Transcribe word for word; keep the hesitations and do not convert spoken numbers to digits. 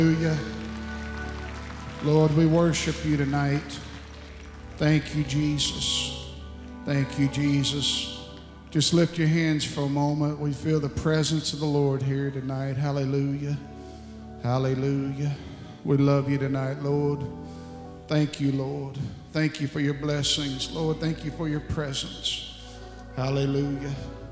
Hallelujah. Lord, we worship you tonight. Thank you, Jesus. Thank you, Jesus. Just lift your hands for a moment. We feel the presence of the Lord here tonight. Hallelujah. Hallelujah. We love you tonight, Lord. Thank you, Lord. Thank you for your blessings. Lord, thank you for your presence. Hallelujah.